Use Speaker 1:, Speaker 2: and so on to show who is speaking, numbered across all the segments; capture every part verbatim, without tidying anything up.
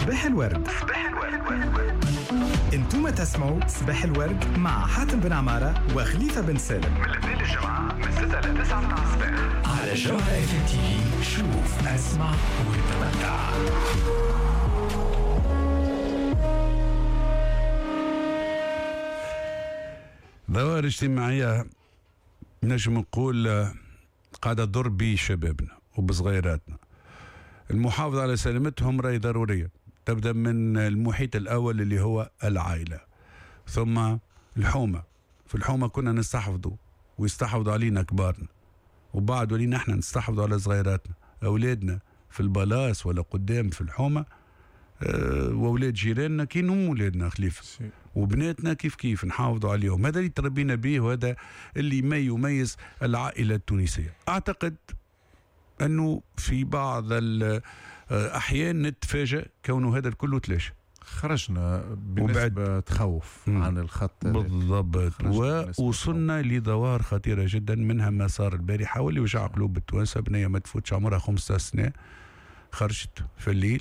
Speaker 1: صباح الورد. صباح الورد. انتم تسمعوا صباح الورد مع حاتم بن عمارة وخليفة بن سالم من الاثنين للجمعة من ستة إلى تسعة الصباح على جوهرة اف ام تي في. شوف اسمع وتمتع.
Speaker 2: ظواهر اجتماعية نجم نقول قاعدة تضر بشبابنا وبصغيراتنا. المحافظة على سلامتهم راهي ضرورية، تبدأ من المحيط الأول اللي هو العائلة، ثم الحومة. في الحومة كنا نستحفظوا ويستحفظوا علينا كبارنا، وبعد ولينا احنا نستحفظوا على صغيراتنا أولادنا في البلاص ولا قدام في الحومة. أه وأولاد جيراننا كي هم أولادنا خليفة، وبناتنا كيف كيف نحافظوا عليهم. هذا اللي تربينا به وهذا اللي ما يميز العائلة التونسية. أعتقد أنه في بعض الأحيان نتفاجأ كونه هذا الكل تلاشى.
Speaker 3: خرجنا بنسبة تخوف مم. عن الخط
Speaker 2: بالضبط، ووصلنا لظواهر خطيرة جدا، منها ما صار البارحة واللي وجع قلوب التوانسة. بنية ما تفوتش عمرها خمسة سنة خرجت في الليل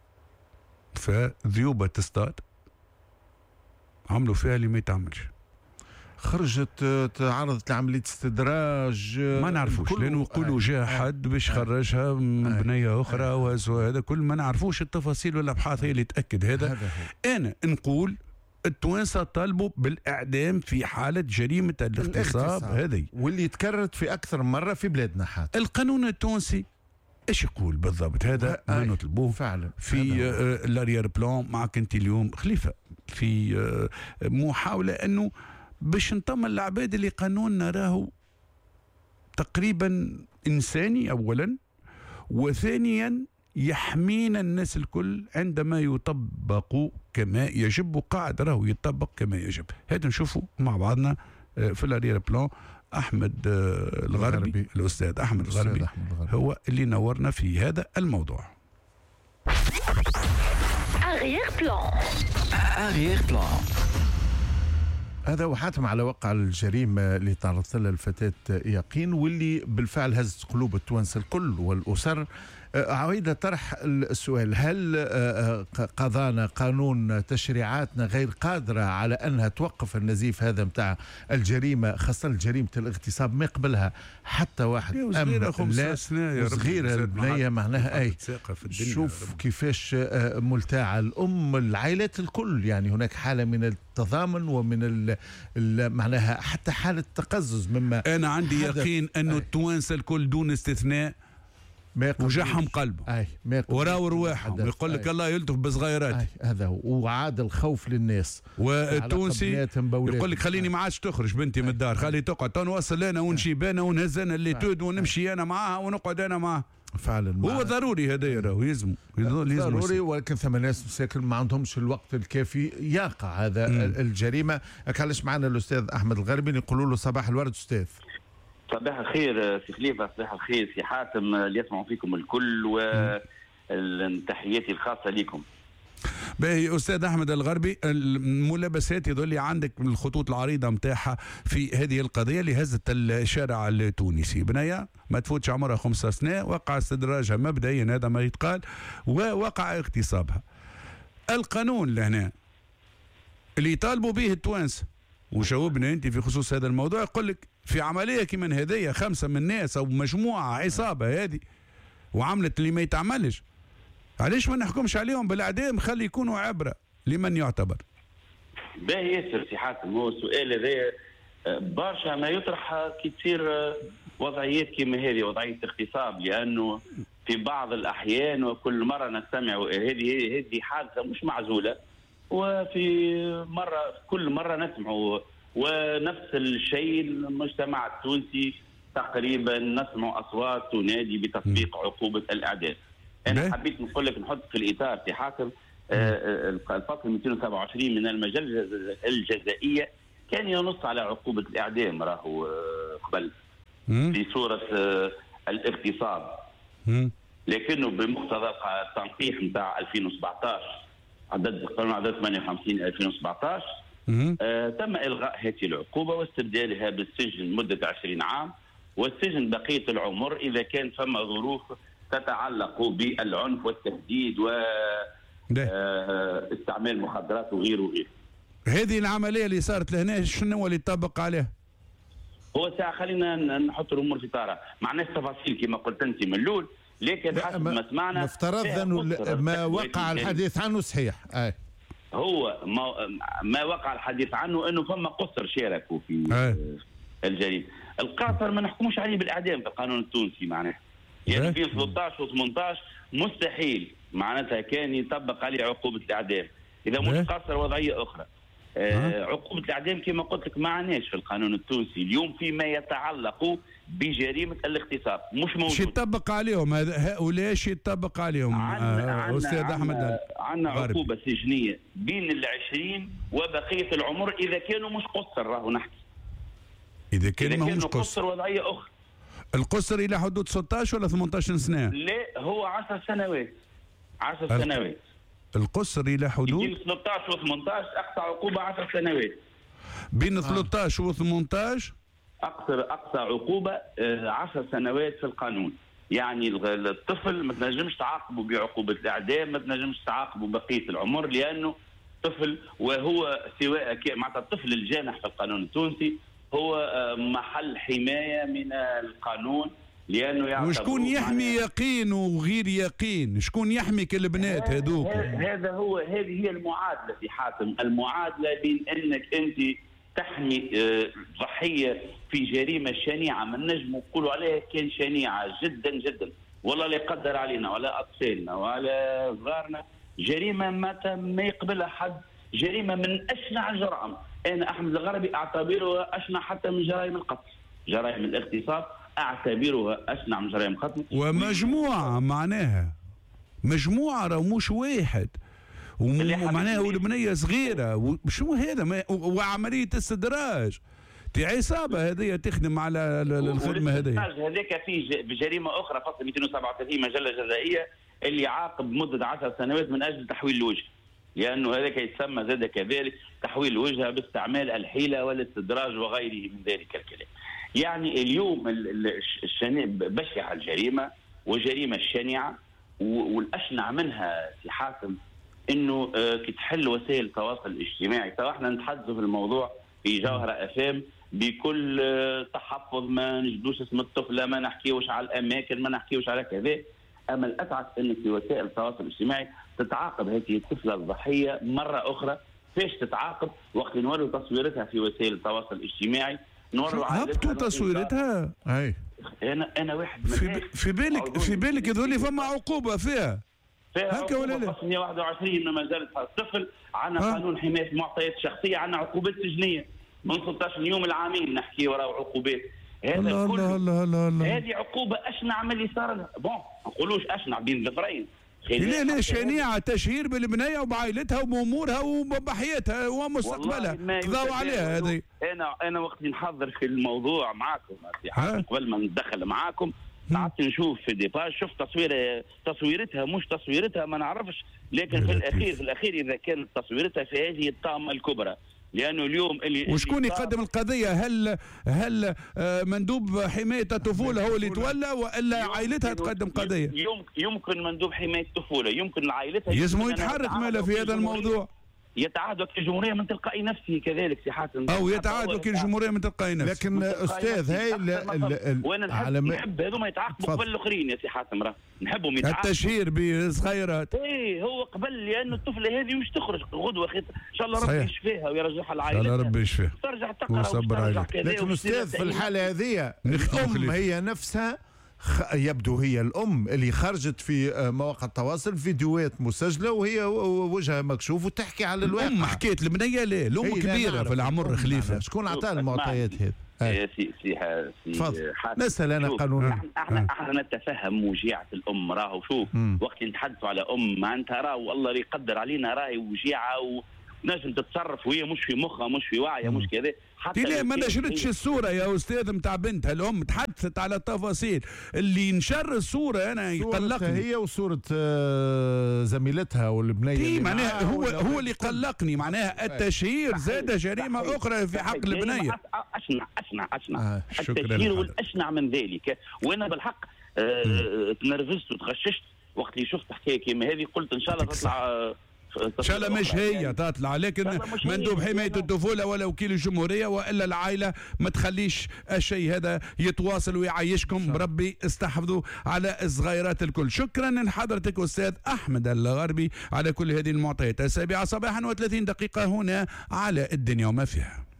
Speaker 2: فذيوبة تصطاد، عملوا فيها اللي ما يتعملش.
Speaker 3: خرجت تعرضت لعملية استدراج
Speaker 2: ما نعرفوش، لأنه يقولوا جاء حد باش خرجها من بنية أخرى وهذا هذا كل ما نعرفوش التفاصيل والأبحاث هي اللي تأكد هذا. أنا نقول التوانسة طالبوا بالإعدام في حالة جريمة الاغتصاب هذه،
Speaker 3: واللي تكررت في أكثر مرة في بلادنا. حتى
Speaker 2: القانون التونسي ايش يقول بالضبط؟ هذا ما نطلبوه
Speaker 3: فعلا
Speaker 2: في آه الاريير بلان معك انت اليوم خليفة، في آه محاولة انه باش نطمن العباد اللي قانوننا راهو تقريبا انساني اولا، وثانيا يحمينا الناس الكل عندما يطبق كما يجب، وقاعد راهو يطبق كما يجب. هذا نشوفه مع بعضنا آه في الاريير بلان. أحمد الغربي, الغربي الأستاذ أحمد الغربي هو اللي نورنا في هذا الموضوع.
Speaker 4: أغير بلان.
Speaker 2: أغير بلان.
Speaker 3: هذا وحاتم على وقع الجريمة اللي تعرضت لها الفتاة يقين، واللي بالفعل هزت قلوب التوانسة الكل والأسر. عويدة طرح السؤال: هل قضانا قانون تشريعاتنا غير قادرة على أنها توقف النزيف هذا متاع الجريمة، خاصة جريمة الاغتصاب ما يقبلها حتى واحد؟
Speaker 2: أم لا
Speaker 3: صغيرة البنية معناها أي. شوف كيفاش ملتاعة الأم، العائلات الكل، يعني هناك حالة من التضامن ومن ال معناها حتى حالة تقزز مما
Speaker 2: أنا عندي يقين أنه التوانسة الكل دون استثناء وجحهم قلبه وراو رواحهم، يقول لك الله يلطف بصغيرات.
Speaker 3: هذا هو، وعاد الخوف للناس.
Speaker 2: والتونسي يقول لك خليني ما عادش تخرج بنتي من الدار، خلي تقعد تنوصل انا ونجيب انا ونهزنا اللي تود ونمشي انا معاها ونقعد انا معاها.
Speaker 3: فعلا
Speaker 2: هو ضروري هذا راهو يلزم
Speaker 3: ضروري، ولكن ثم ناس مساكن ما عندهمش الوقت الكافي يقع هذا م. الجريمه. علاش معنا الاستاذ احمد الغربي نقولوا له صباح الورد استاذ.
Speaker 5: صباح الخير سي خليفة، صباح الخير سي حاتم، اللي يسمعوا فيكم الكل، وتحياتي الخاصة لكم.
Speaker 2: باهي أستاذ أحمد الغربي، الملابسات يظل لي عندك من الخطوط العريضة متاعها في هذه القضية اللي هزت الشارع التونسي. بنية ما تفوتش عمرها خمسة سنة وقع استدراجها مبدئيا، هذا ما يتقال، ووقع اغتصابها. القانون لهنا اللي يطالبوا به التوانسة، وجاوبنا أنت في خصوص هذا الموضوع، يقول لك في عملية كمان هذية خمسة من الناس أو مجموعة عصابة هذه وعملت اللي ما يتعملش، علاش ما نحكمش عليهم بالإعدام؟ خلي يكونوا عبرة لمن يعتبر.
Speaker 5: باهي ياسر سي حاتم، هو السؤال هذا برشا ما يطرح كي تصير وضعيات كما هذه، وضعية اغتصاب، لأنه في بعض الأحيان وكل مرة نستمع هذه هذه حادثة مش معزولة، وفي مرة كل مرة نسمع ونفس الشيء. المجتمع التونسي تقريبا نسمع أصوات تنادي بتطبيق عقوبة الإعدام. أنا حبيت نقول لك نحط في الإطار في حاكم الفصل مئتين وسبعة وعشرين من المجلة الجزائية كان ينص على عقوبة الإعدام راهو قبل في صورة الاغتصاب، لكنه بمقتضى التنقيح نتاع ألفين وسبعطاش عدد قانون عدد ثمانية وخمسين ألفين وسبعطاش آه تم إلغاء هذه العقوبة واستبدالها بالسجن مدة عشرين عام، والسجن بقية العمر إذا كان ثم ظروف تتعلق بالعنف والتهديد و آه استعمال مخدرات وغيره وغيره.
Speaker 2: هذه العمليه اللي صارت لهنا شنو هو اللي يطبق عليه؟
Speaker 5: هو ساعه خلينا نحط الامور في اطارها، معناش تفاصيل كما قلت انت من الاول، لكن حسب ما سمعنا
Speaker 3: نفترض انه ما وقع الحديث عنه صحيح. اي
Speaker 5: هو ما, ما وقع الحديث عنه انه فما قصر شاركوا في
Speaker 2: أي.
Speaker 5: الجريمه. القاصر ما نحكموش عليه بالاعدام في القانون التونسي معناه، يعني بين ثلاثة عشر و ثمانية عشر مستحيل معناتها كان يطبق عليه عقوبه الاعدام، اذا مش قاصر وضعيه اخرى. آه عقوبة الإعدام كما قلت لك ما عناش في القانون التونسي اليوم فيما يتعلق بجريمة الاغتصاب، مش موجود.
Speaker 2: شو يطبق عليهم هؤلاء؟ ايش يطبق عليهم آه أستاذ أحمد؟
Speaker 5: عندنا عقوبة سجنية بين العشرين وبقية العمر إذا كانوا مش قصر، راهو نحكي
Speaker 2: إذا كان
Speaker 5: إذا
Speaker 2: ما
Speaker 5: كانوا
Speaker 2: قصر.
Speaker 5: قصر وضعية أخرى.
Speaker 2: القصر إلى حدود ستة عشر ولا ثمانية عشر سنة؟
Speaker 5: لا هو عشر سنوات. عشر
Speaker 2: ال...
Speaker 5: سنوات.
Speaker 2: القصر إلى حدود
Speaker 5: بين ثلاثة عشر و ثمانية عشر أقصى عقوبة عشر سنوات.
Speaker 2: بين آه. ثلاثة عشر و ثمانية عشر
Speaker 5: أقصى أقصى عقوبة عشر سنوات في القانون. يعني الطفل ما تنجمش تعاقبه بعقوبة الإعدام، ما تنجمش تعاقبه بقية العمر لأنه طفل، وهو سواء معناتها الطفل الجانح في القانون التونسي هو محل حماية من القانون، لأنه يعتبر.
Speaker 2: وشكون يحمي يقين وغير يقين؟ شكون يحمي كل البنات هذوك؟
Speaker 5: هذا هو هذه هي المعادلة في حاتم، المعادلة بين أنك أنت تحمي ضحية في جريمة شنيعة من نجم نقولوا عليها كان شنيعة جدا جدا، والله لا يقدر علينا ولا أطفالنا ولا صغارنا، جريمة ما ما يقبلها حد، جريمة من أشنع الجرائم. أنا أحمد الغربي أعتبرها أشنع حتى من جرائم القتل، جرائم الاغتصاب أعتبرها أشنع من جرائم القتل.
Speaker 2: ومجموعة معناها مجموعة راه مش واحد، ومعناها والبنية صغيرة، شو هذا؟ وعملية استدراج تي عصابة هذه تخدم على الخدمة هذه.
Speaker 5: هذاك في بجريمة أخرى فصل مئتين وسبعة وثلاثين مجلة جزائية اللي عاقب مدة عشر سنوات من أجل تحويل الوجه، لأنه هذاك يسمى زاد كذلك تحويل الوجه باستعمال الحيلة والاستدراج وغيره من ذلك الكلام. يعني اليوم الشنيع بشعة الجريمة وجريمة الشنيعة، والأشنع منها في حاتم انه كي تحل وسائل التواصل الاجتماعي. تو احنا نتحدثوا في الموضوع في جوهرة افام بكل تحفظ، ما نجدوش اسم الطفله، ما نحكيوش على الاماكن، ما نحكيوش على كذا. اما الاتعس انك في وسائل التواصل الاجتماعي تتعاقب هذه الطفله الضحيه مره اخرى. فاش تتعاقب؟ وقت نوروا تصويرتها في وسائل التواصل الاجتماعي، نوروا
Speaker 2: هبطوا تصويرتها.
Speaker 5: اي انا انا واحد من
Speaker 2: في, في بالك في بالك يقول فما عقوبه فيها
Speaker 5: هكا ولا لا؟ مئة وواحد وعشرين ما زالت الطفل، عندنا قانون حمايه المعطيات الشخصيه، عندنا عقوبات سجنيه من ستة عشر يوم العامين نحكي وراء عقوبات. هذا
Speaker 2: الله الله الله الله الله.
Speaker 5: هذه عقوبه اشنع من اللي صار لها. بون ما نقولوش اشنع بين ظفرين.
Speaker 2: لا لا شنيعه، تشهير بالبنيه وبعائلتها وبامورها وبحياتها ومستقبلها، قضاوا عليها هذه.
Speaker 5: انا انا وقت نحضر في الموضوع معكم قبل ما ندخل معاكم قعدت نشوف في ديباج، شفت تصوير تصويرتها مش تصويرتها ما نعرفش، لكن في الاخير في الاخير اذا كانت تصويرتها في هذه الطامه الكبرى، لانه اليوم اللي
Speaker 2: وشكون يقدم القضيه؟ هل هل مندوب حمايه الطفوله هو اللي تولى ولا عائلتها تقدم قضيه؟
Speaker 5: يمكن مندوب حمايه الطفوله، يمكن عائلتها
Speaker 2: يسمو يتحرك ماله في هذا الموضوع،
Speaker 5: يتعهد وكيل الجمهوريه من تلقاء نفسه كذلك سي حاتم،
Speaker 2: او يتعهد وكيل الجمهوريه من تلقاء نفسه.
Speaker 3: لكن استاذ هاي
Speaker 5: وانا نحب, نحب هذوما يتعاقبوا قبل الاخرين يا سي حاتم، راه نحبهم يتعاقبوا.
Speaker 2: التشهير بصغيرات
Speaker 5: ايه هو قبل، لانه الطفله هذه مش تخرج غدوه خيط ان شاء الله ربي يشفيها ويرجعها لعائلتها،
Speaker 2: ان شاء الله ربي يشفيها
Speaker 5: ترجع تقرا وترجع كذا.
Speaker 3: لكن استاذ في الحاله هذه الام هي نفسها يبدو هي الأم اللي خرجت في مواقع التواصل فيديوهات مسجلة وهي وجهها مكشوف وتحكي على الواقع.
Speaker 2: الأم حكيت البنية ليه؟ الأم كبيرة في العمر خليفة،
Speaker 3: شكون عطاها المعطيات هذه؟
Speaker 5: سي سي
Speaker 3: سي نسأل أنا قانونيا.
Speaker 5: احنا احنا نتفهم وجيعة الأم، راهو شوف وقت نتحدثوا على أم معناتها راهو الله يقدر علينا راهي وجيعة و نجم تتصرف وهي مش في مخها مش في وعيها مش كذا.
Speaker 2: حتى ليه ما نشرتش الصورة يا أستاذ متاع بنتها؟ الأم تحدثت على التفاصيل، اللي نشر الصورة أنا يقلقني
Speaker 3: هي وصورة زميلتها والبنية
Speaker 2: معناها هو هو اللي قلقني، معناها التشهير زاد جريمة أخرى في حق البنية.
Speaker 5: أشنع أشنع أشنع آه التشهير والأشنع من ذلك. وأنا بالحق آه تنرفزت وتغششت وقت اللي شفت حكايه كيما هذه قلت ان شاء الله تطلع
Speaker 2: ان شاء الله مش هي تطلع، لكن مندوب حمايه الطفوله ولا وكيل الجمهوريه والا العائله ما تخليش الشيء هذا يتواصل ويعيشكم. بربي استحفظوا على الصغيرات الكل. شكرا لحضرتك استاذ احمد الغربي على كل هذه المعطيات. السابعه صباحا وثلاثين دقيقه هنا على الدنيا وما فيها.